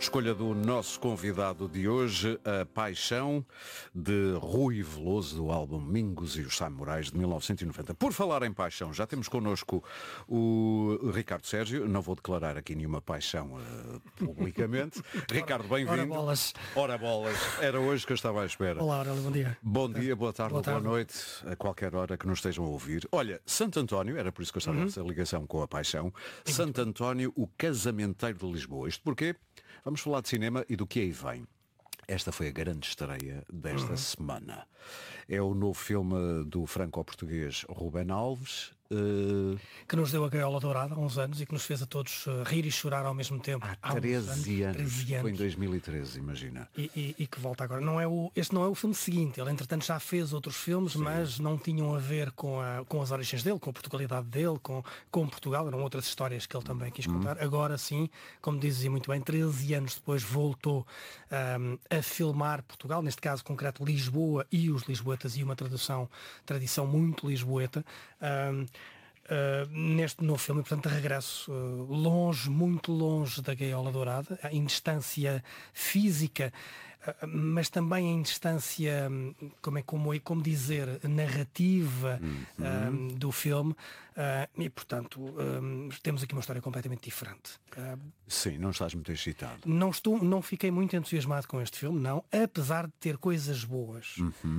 Escolha do nosso convidado de hoje, A Paixão, de Rui Veloso, do álbum Mingos e os Samurais, de 1990. Por falar em paixão, já temos connosco o Ricardo Sérgio. Não vou declarar aqui nenhuma paixão publicamente. Ricardo, bem-vindo. Ora bolas. Ora bolas. Era hoje que eu estava à espera. Olá, Aurélio, bom dia. Bom dia, boa tarde, boa noite, a qualquer hora que nos estejam a ouvir. Olha, Santo António, era por isso que eu estava nessa ligação com A Paixão. Santo António, o casamenteiro de Lisboa. Isto porquê? Vamos falar de cinema e do que aí vem. Esta foi a grande estreia desta semana. É o novo filme do franco-português Rubén Alves. Que nos deu a Gaiola Dourada há uns anos e que nos fez a todos rir e chorar ao mesmo tempo. Há 13 anos. Foi em 2013, imagina. E que volta agora. Este não é o filme seguinte. Ele, entretanto, já fez outros filmes, mas não tinham a ver com as origens dele, com a Portugalidade dele, com Portugal. Eram outras histórias que ele também quis contar. Agora sim, como dizia muito bem, 13 anos depois voltou a filmar Portugal, neste caso concreto Lisboa e os lisboetas, e uma tradição muito lisboeta. Neste novo filme, portanto, de regresso longe, muito longe da Gaiola Dourada, em distância física, mas também em distância, como dizer, narrativa do filme, e portanto temos aqui uma história completamente diferente. Sim, não estás muito excitado. Não fiquei muito entusiasmado com este filme, não, apesar de ter coisas boas.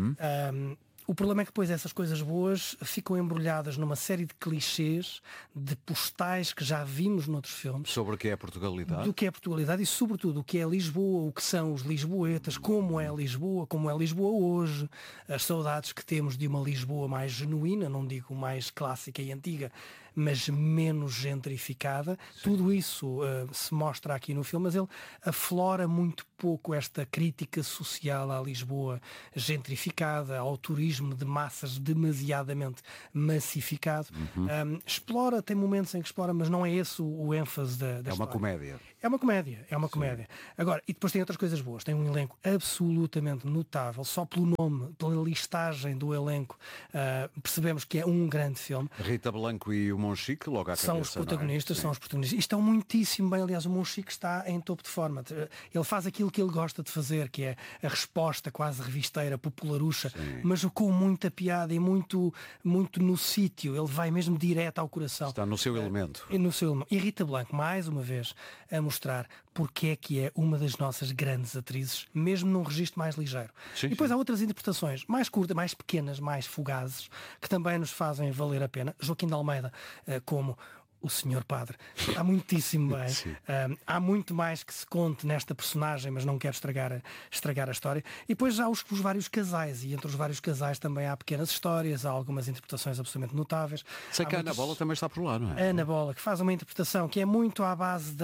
O problema é que depois essas coisas boas ficam embrulhadas numa série de clichês, de postais que já vimos noutros filmes. Sobre o que é a Portugalidade. Do que é a Portugalidade e, sobretudo, o que é Lisboa, o que são os lisboetas, como é Lisboa hoje, as saudades que temos de uma Lisboa mais genuína, não digo mais clássica e antiga, mas menos gentrificada. Sim. Tudo isso se mostra aqui no filme, mas ele aflora muito pouco esta crítica social à Lisboa gentrificada, ao turismo de massas demasiadamente massificado. Explora, tem momentos em que explora, mas não é esse o ênfase da história. Uma comédia. É uma comédia. Agora, e depois tem outras coisas boas. Tem um elenco absolutamente notável. Só pelo nome, pela listagem do elenco, percebemos que é um grande filme. Rita Blanco e o Monchique, logo à cabeça. São os protagonistas, são os protagonistas. E estão muitíssimo bem. Aliás, o Monchique está em topo de forma. Ele faz aquilo que ele gosta de fazer, que é a resposta quase revisteira, popularucha, mas com muita piada e muito no sítio. Ele vai mesmo direto ao coração. Está no seu elemento. E Rita Blanco, mais uma vez, a mostrar porque é que é uma das nossas grandes atrizes, mesmo num registro mais ligeiro. Sim, e depois há outras interpretações, mais curtas, mais pequenas, mais fugazes, que também nos fazem valer a pena. Joaquim de Almeida, como o Senhor Padre, está muitíssimo bem. Há muito mais que se conte nesta personagem, mas não quero estragar a história. E depois há os vários casais, e entre os vários casais também há pequenas histórias, há algumas interpretações absolutamente notáveis. Sei que a Ana Bola também está por lá, não é? A Ana Bola, que faz uma interpretação que é muito à base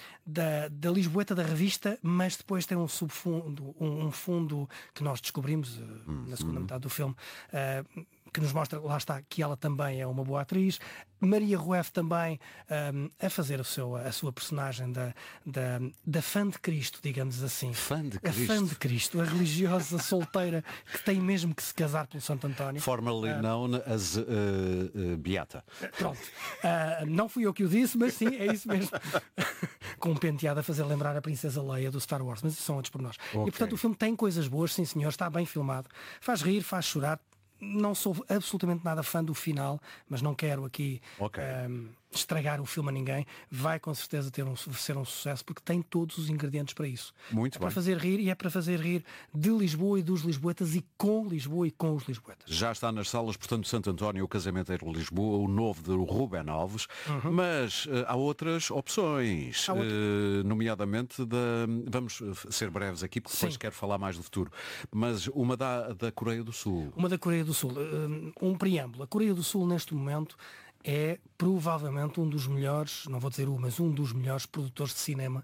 da Lisboeta da revista, mas depois tem um subfundo, um fundo que nós descobrimos na segunda metade do filme, que nos mostra, lá está, que ela também é uma boa atriz. Maria Rueff também a fazer a sua personagem da fã de Cristo, digamos assim. Fã de Cristo. A fã de Cristo, a religiosa solteira que tem mesmo que se casar pelo Santo António. Formerly known as Beata. Pronto. Não fui eu que o disse, mas sim, é isso mesmo. Com um penteado a fazer lembrar a Princesa Leia do Star Wars, mas isso são outros por nós. Okay. E portanto o filme tem coisas boas, sim senhor, está bem filmado, faz rir, faz chorar. Não sou absolutamente nada fã do final, mas não quero aqui estragar o filme a ninguém. Vai com certeza ser um sucesso, porque tem todos os ingredientes para isso. Muito bem. Para fazer rir, e é para fazer rir de Lisboa e dos lisboetas, e com Lisboa e com os lisboetas. Já está nas salas, portanto, Santo António, o Casamenteiro de Lisboa, o novo de Rubén Alves, mas há outras opções, nomeadamente vamos ser breves aqui, porque depois quero falar mais do futuro, mas uma da Coreia do Sul. Uma da Coreia do Sul. Um preâmbulo. A Coreia do Sul, neste momento, é provavelmente um dos melhores, não vou dizer mas um dos melhores produtores de cinema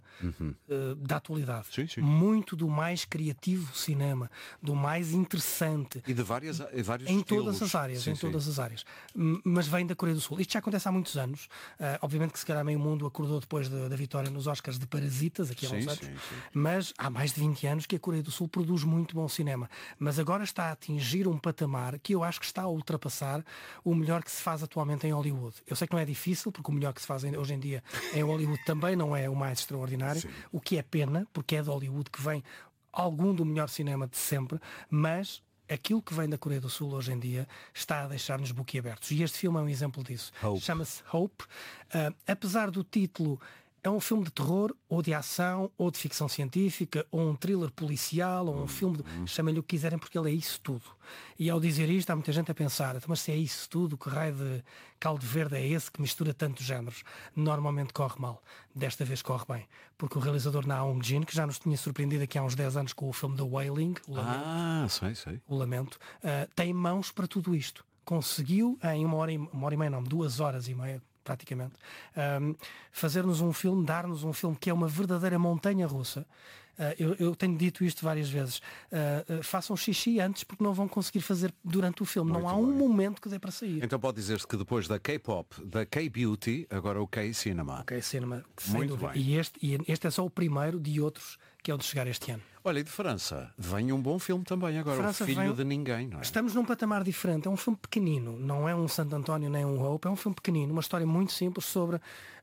da atualidade. Sim, sim. Muito do mais criativo cinema, do mais interessante. E de vários em estilos. Todas as áreas, sim, todas as áreas. Mas vem da Coreia do Sul. Isto já acontece há muitos anos. Obviamente que se calhar meio mundo acordou depois da vitória nos Oscars de Parasitas, aqui há uns anos. Sim. Mas há mais de 20 anos que a Coreia do Sul produz muito bom cinema. Mas agora está a atingir um patamar que eu acho que está a ultrapassar o melhor que se faz atualmente em Hollywood. Hollywood. Eu sei que não é difícil, porque o melhor que se faz hoje em dia em Hollywood também não é o mais extraordinário, Sim. O que é pena, porque é de Hollywood que vem algum do melhor cinema de sempre, mas aquilo que vem da Coreia do Sul hoje em dia está a deixar-nos boquiabertos. E este filme é um exemplo disso. Chama-se Hope. Apesar do título, é um filme de terror, ou de ação, ou de ficção científica, ou um thriller policial, ou um filme, chamem-lhe o que quiserem, porque ele é isso tudo. E ao dizer isto, há muita gente a pensar, mas se é isso tudo, que raio de caldo verde é esse que mistura tantos géneros? Normalmente corre mal. Desta vez corre bem. Porque o realizador Na Hong-jin, que já nos tinha surpreendido aqui há uns 10 anos com o filme The Wailing, o Lamento, tem mãos para tudo isto. Conseguiu, em uma hora e meia, não, 2 horas e meia, praticamente, fazer-nos um filme, dar-nos um filme que é uma verdadeira montanha russa. Eu tenho dito isto várias vezes. Façam xixi antes, porque não vão conseguir fazer durante o filme. Não há um momento que dê para sair. Então pode dizer-se que depois da K-pop, da K-beauty, agora o K-cinema. O K-cinema. Muito bem. E este é só o primeiro de outros que é o de chegar este ano. Olha, e de França, vem um bom filme também agora, França O Filho de Ninguém, não é? Estamos num patamar diferente, é um filme pequenino, não é um Santo António nem um Hope, é um filme pequenino, uma história muito simples sobre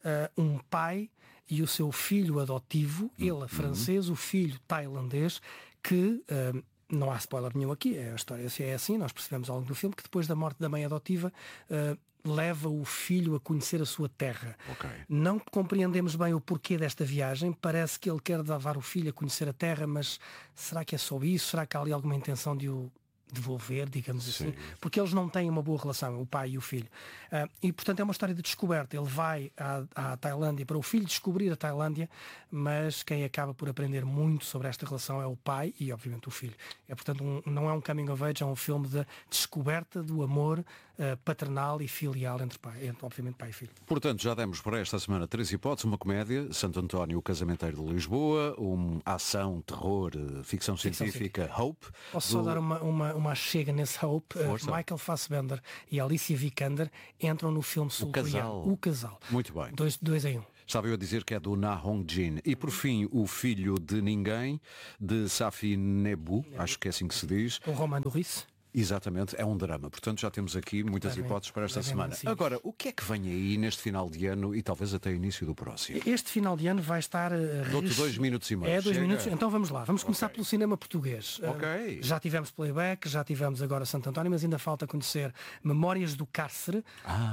um pai e o seu filho adotivo, ele francês, o filho tailandês, que... não há spoiler nenhum aqui, a história é assim, nós percebemos ao longo do filme que depois da morte da mãe adotiva leva o filho a conhecer a sua terra. Okay. Não compreendemos bem o porquê desta viagem, parece que ele quer levar o filho a conhecer a terra, mas será que é só isso? Será que há ali alguma intenção de o devolver, digamos assim, porque eles não têm uma boa relação, o pai e o filho. E portanto é uma história de descoberta. Ele vai à Tailândia para o filho descobrir a Tailândia, mas quem acaba por aprender muito sobre esta relação é o pai e obviamente o filho. É portanto não é um coming of age, é um filme de descoberta do amor paternal e filial entre obviamente pai e filho. Portanto, já demos para esta semana 3 hipóteses, uma comédia, Santo António, o Casamenteiro de Lisboa, uma ação, terror, ficção científica, Hope. Posso só dar uma chega nesse Hope? Michael Fassbender e Alicia Vikander entram no filme sul-coreano. O casal. Muito bem. 2 em 1. Estava eu a dizer que é do Na Hong-jin. E por fim, O Filho de Ninguém, de Safi Nebu, acho que é assim que se diz. Com Romain Duris. Exatamente, é um drama. Portanto, já temos aqui muitas hipóteses para esta semana. Agora, o que é que vem aí neste final de ano e talvez até o início do próximo? Este final de ano vai estar... Dou-te 2 minutos e meio. É 2 minutos. Então vamos lá. Vamos começar pelo cinema português. Ok. Já tivemos Playback, já tivemos agora Santo António, mas ainda falta conhecer Memórias do Cárcere.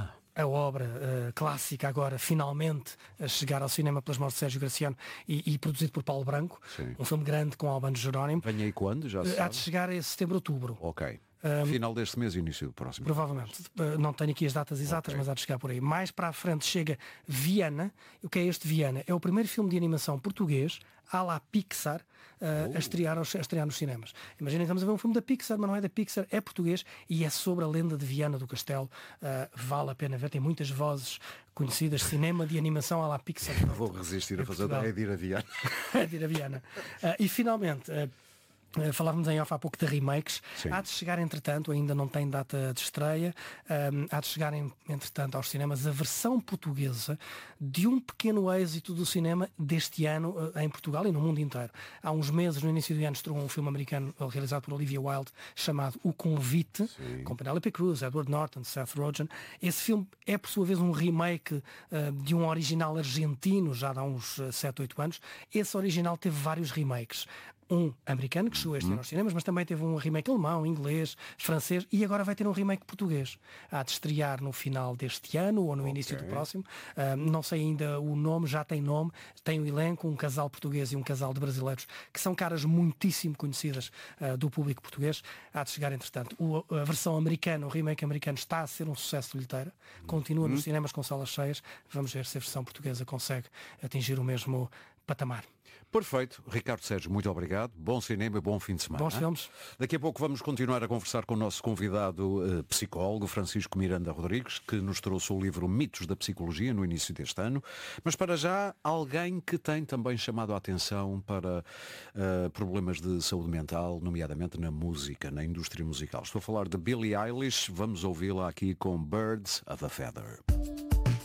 A obra clássica agora, finalmente, a chegar ao cinema pelas mãos de Sérgio Graciano e produzido por Paulo Branco. Sim. Um filme grande com Albano Jerónimo. Vem aí quando? Já se Há de chegar em setembro, outubro. Ok. Final deste mês e início do próximo. Provavelmente. Não tenho aqui as datas exatas, mas há de chegar por aí. Mais para a frente chega Viana. O que é este Viana? É o primeiro filme de animação português à la Pixar a estrear nos cinemas. Imaginem que estamos a ver um filme da Pixar, mas não é da Pixar, é português e é sobre a lenda de Viana do Castelo. Vale a pena ver, tem muitas vozes conhecidas, cinema de animação à la Pixar. Vou resistir a fazer é de ir a Viana. É de ir a Viana. E finalmente... falávamos em off há pouco de remakes. Sim. Há de chegar, entretanto, ainda não tem data de estreia, há de chegar, entretanto, aos cinemas a versão portuguesa de um pequeno êxito do cinema deste ano em Portugal e no mundo inteiro. Há uns meses, no início do ano, estreou um filme americano realizado por Olivia Wilde chamado O Convite, com Penélope Cruz, Edward Norton, Seth Rogen. Esse filme é, por sua vez, um remake de um original argentino, já há uns 7, 8 anos. Esse original teve vários remakes. Um americano que chegou este ano aos cinemas, mas também teve um remake alemão, inglês, francês e agora vai ter um remake português. Há de estrear no final deste ano ou no início do próximo. Não sei ainda o nome, já tem nome. Tem o elenco, um casal português e um casal de brasileiros que são caras muitíssimo conhecidas do público português. Há de chegar, entretanto. A versão americana, o remake americano está a ser um sucesso de bilheteira. Continua nos cinemas com salas cheias. Vamos ver se a versão portuguesa consegue atingir o mesmo patamar. Perfeito. Ricardo Sérgio, muito obrigado. Bom cinema e bom fim de semana. Bons filmes. Daqui a pouco vamos continuar a conversar com o nosso convidado psicólogo, Francisco Miranda Rodrigues, que nos trouxe o livro Mitos da Psicologia no início deste ano. Mas para já, alguém que tem também chamado a atenção para problemas de saúde mental, nomeadamente na música, na indústria musical. Estou a falar de Billie Eilish. Vamos ouvi-la aqui com Birds of a Feather.